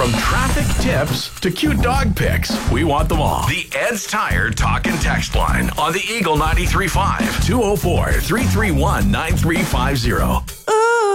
From traffic tips to cute dog pics, we want them all. The Ed's Tire Talk and Text line on the Eagle 93.5, 204-331-9350.